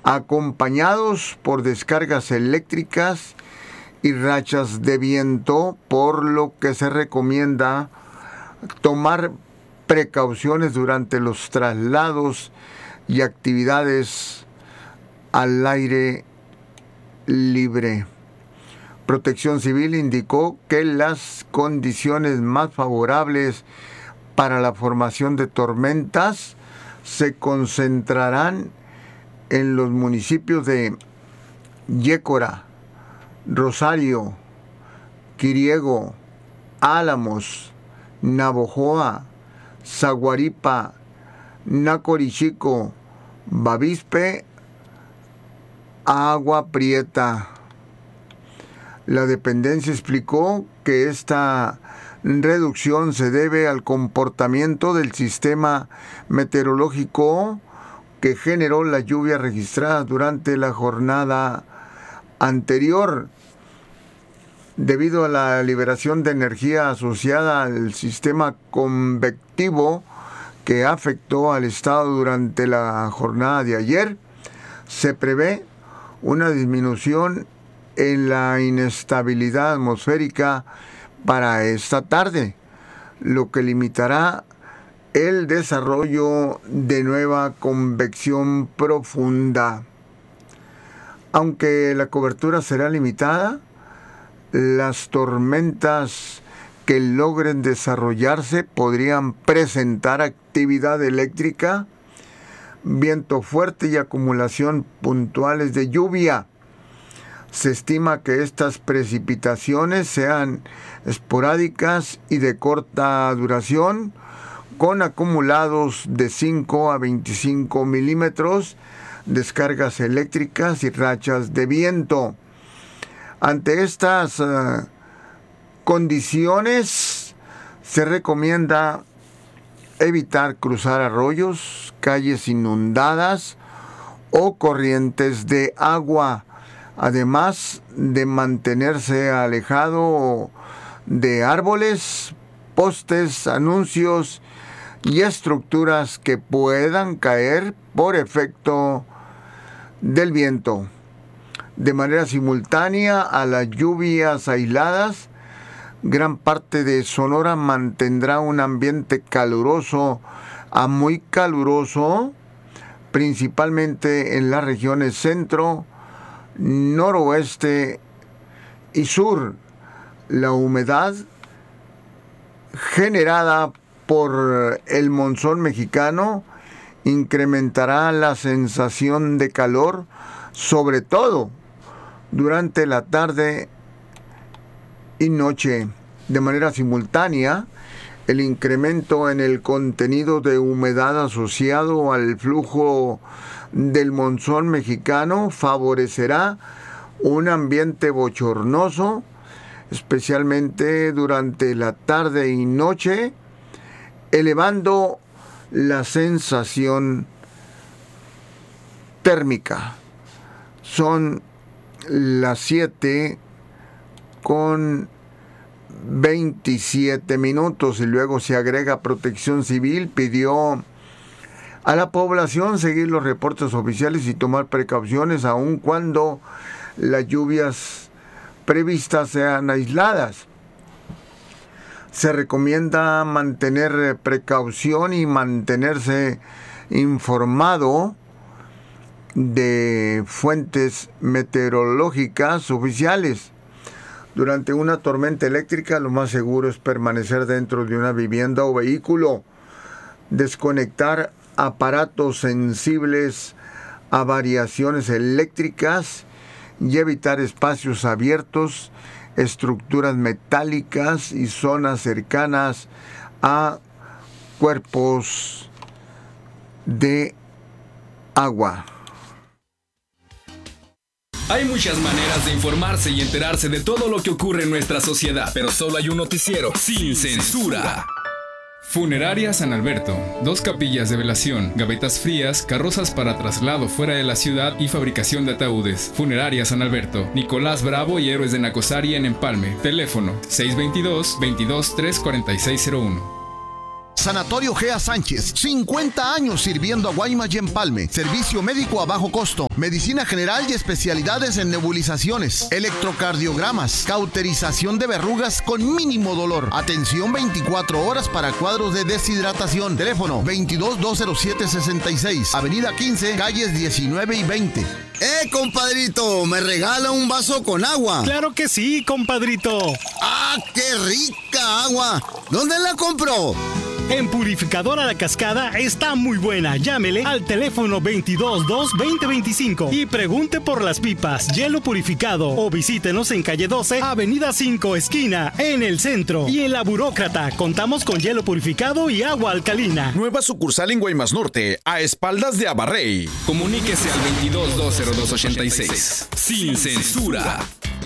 acompañados por descargas eléctricas y rachas de viento, por lo que se recomienda tomar precauciones durante los traslados y actividades al aire libre. Protección Civil indicó que las condiciones más favorables para la formación de tormentas se concentrarán en los municipios de Yécora, Rosario, Quiriego, Álamos, Navojoa, Zaguaripa, Nacorichico, Bavispe, Agua Prieta. La dependencia explicó que esta reducción se debe al comportamiento del sistema meteorológico que generó la lluvia registrada durante la jornada anterior. Debido a la liberación de energía asociada al sistema convectivo que afectó al estado durante la jornada de ayer, se prevé una disminución en la inestabilidad atmosférica para esta tarde, lo que limitará el desarrollo de nueva convección profunda. Aunque la cobertura será limitada, las tormentas que logren desarrollarse podrían presentar actividad eléctrica, viento fuerte y acumulación puntuales de lluvia. Se estima que estas precipitaciones sean esporádicas y de corta duración, con acumulados de 5 a 25 milímetros, descargas eléctricas y rachas de viento. Ante estas condiciones, se recomienda evitar cruzar arroyos, calles inundadas o corrientes de agua, además de mantenerse alejado de árboles, postes, anuncios y estructuras que puedan caer por efecto del viento. De manera simultánea a las lluvias aisladas, gran parte de Sonora mantendrá un ambiente caluroso a muy caluroso, principalmente en las regiones centro, noroeste y sur. La humedad generada por el monzón mexicano incrementará la sensación de calor, sobre todo durante la tarde y noche. De manera simultánea, el incremento en el contenido de humedad asociado al flujo del monzón mexicano favorecerá un ambiente bochornoso, especialmente durante la tarde y noche, elevando la sensación térmica. Son las 7:27 y luego se agrega Protección Civil. Pidió a la población seguir los reportes oficiales y tomar precauciones aun cuando las lluvias previstas sean aisladas. Se recomienda mantener precaución y mantenerse informado de fuentes meteorológicas oficiales. Durante una tormenta eléctrica, lo más seguro es permanecer dentro de una vivienda o vehículo, desconectar aparatos sensibles a variaciones eléctricas y evitar espacios abiertos, estructuras metálicas y zonas cercanas a cuerpos de agua. Hay muchas maneras de informarse y enterarse de todo lo que ocurre en nuestra sociedad, pero solo hay un noticiero sin censura. Funeraria San Alberto, 2 capillas de velación, gavetas frías, carrozas para traslado fuera de la ciudad y fabricación de ataúdes. Funeraria San Alberto, Nicolás Bravo y Héroes de Nacosari en Empalme. Teléfono 622-22-34601. Sanatorio Gea Sánchez, 50 años sirviendo a Guaymas y Empalme. Servicio médico a bajo costo, medicina general y especialidades en nebulizaciones, electrocardiogramas, cauterización de verrugas con mínimo dolor. Atención 24 horas para cuadros de deshidratación. Teléfono 22-207-66, Avenida 15, calles 19 y 20. Compadrito, ¿me regala un vaso con agua? ¡Claro que sí, compadrito! ¡Ah, qué rica agua! ¿Dónde la compró? En Purificadora La Cascada está muy buena. Llámele al teléfono 222-2025 y pregunte por las pipas, hielo purificado, o visítenos en calle 12, Avenida 5, esquina, en el centro. Y en La Burócrata contamos con hielo purificado y agua alcalina. Nueva sucursal en Guaymas Norte, a espaldas de Abarrey. Comuníquese al 22-202-86. Sin censura.